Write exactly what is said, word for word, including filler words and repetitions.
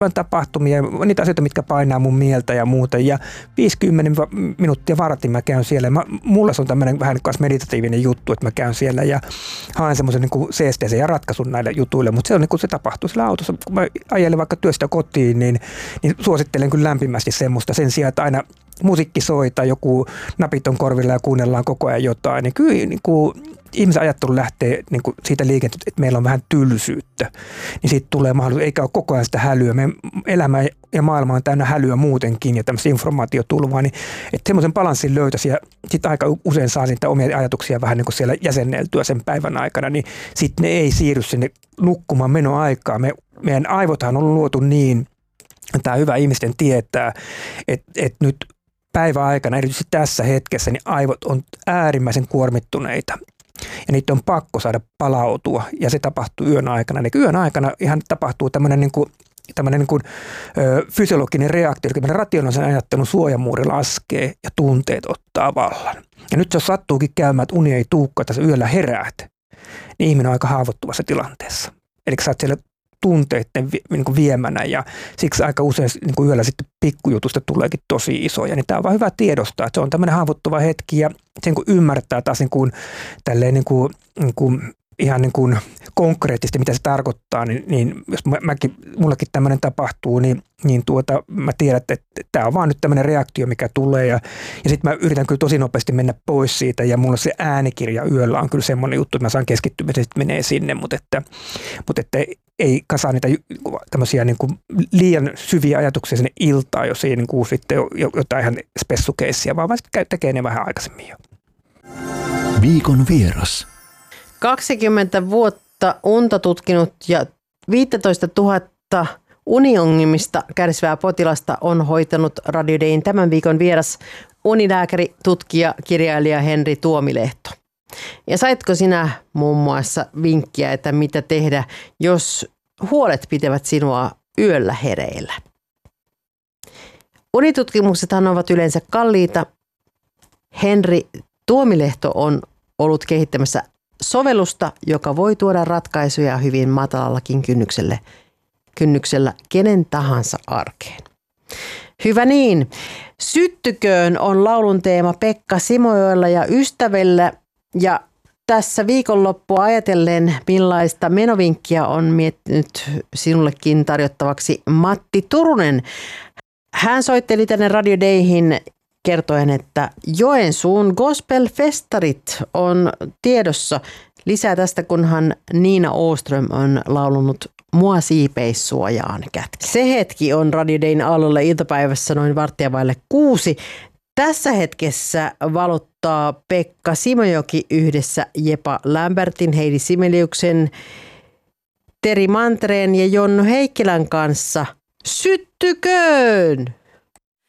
tapahtumia, niitä asioita, mitkä painaa mun mieltä ja muuta. Ja viisikymmentä minuuttia vartin mä käyn siellä. Mä, mulla se on tämmöinen vähän niin meditatiivinen juttu, että mä käyn siellä ja haen semmoisen niin seesteisen ja ratkaisun näille jutuille. Mutta se on niin kuin se tapahtuu siellä autossa. Kun mä ajelen vaikka työstä kotiin, niin, niin suosittelen kyllä lämpimästi semmoista sen sijaan, että aina musiikki soi tai joku napit on korvilla ja kuunnellaan koko ajan jotain. Niin kyllä niin kuin ihmisen ajattelu lähtee niin kuin siitä liikenteestä, että meillä on vähän tylsyyttä, niin siitä tulee mahdollisuus, eikä ole koko ajan sitä hälyä. Meidän elämä ja maailma on täynnä hälyä muutenkin ja tämmöistä informaatiotulvaa, niin että semmoisen balanssin löytäisi ja sitten aika usein saa niitä omia ajatuksia vähän niin kuin siellä jäsenneltyä sen päivän aikana, niin sitten ne ei siirry sinne nukkumaan menoaikaa. Me, meidän aivothan on luotu niin, tämä hyvä ihmisten tietää, että, että nyt päivän aikana, erityisesti tässä hetkessä, niin aivot on äärimmäisen kuormittuneita. Ja niitä on pakko saada palautua, ja se tapahtuu yön aikana. Eli yön aikana ihan tapahtuu tämmöinen niin kuin, tämmöinen niin kuin, ö, fysiologinen reaktio, eli rationaalisen ajattelun suojamuuri laskee ja tunteet ottaa vallan. Ja nyt jos sattuukin käymään, että uni ei tuukka, että sä yöllä heräät, niin ihminen on aika haavoittuvassa tilanteessa. Eli sä oot siellä tunteiden niin kuin viemänä ja siksi aika usein niin kuin yöllä sitten pikkujutusta tuleekin tosi isoja. Niin tämä on vaan hyvä tiedostaa, että se on tämmöinen haavoittuva hetki ja sen kun ymmärtää taas niin kuin, tälleen niin kuin, niin kuin, ihan niin kuin konkreettisesti, mitä se tarkoittaa, niin, niin jos mä, mäkin, mullakin tämmöinen tapahtuu, niin, niin tuota, mä tiedän, että, että tämä on vaan nyt tämmöinen reaktio, mikä tulee ja, ja sitten mä yritän kyllä tosi nopeasti mennä pois siitä ja mulla se äänikirja yöllä on kyllä semmoinen juttu, että mä saan keskittymisen, että menee sinne, mutta että, mutta että ei kasaa niitä tämmöisiä niin kuin liian syviä ajatuksia sinne iltaan, jos ei niin kuin sitten jotain ihan spessukeissiä, vaan sitten tekee ne vähän aikaisemmin jo. Viikon vieras. kaksikymmentä vuotta unta tutkinut ja viisitoista tuhatta uniongelmista kärsivää potilasta on hoitanut Radio Dayn tämän viikon vieras unilääkäri, tutkija, kirjailija Henri Tuomilehto. Ja saitko sinä muun muassa vinkkiä, että mitä tehdä, jos huolet pitävät sinua yöllä hereillä? Unitutkimuksethan ovat yleensä kalliita. Henri Tuomilehto on ollut kehittämässä sovellusta, joka voi tuoda ratkaisuja hyvin matalallakin kynnyksellä, kynnyksellä kenen tahansa arkeen. Hyvä niin. Syttyköön on laulun teema Pekka Simojoella ja ystävillä. Ja tässä viikonloppua ajatellen, millaista menovinkkiä on miettinyt sinullekin tarjottavaksi Matti Turunen. Hän soitteli tänne Radio Dayhin kertoen, että Joensuun gospel-festarit on tiedossa. Lisää tästä, kunhan Niina Åström on laulunut Mua siipeissuojaan kätki. Se hetki on Radio Dayn aallolla iltapäivässä noin varttia vaille kuusi. Tässä hetkessä valottaa Pekka Simojoki yhdessä Jepa Lämbertin, Heidi Simeliuksen, Teri Mantereen ja Jonnu Heikkilän kanssa Syttyköön!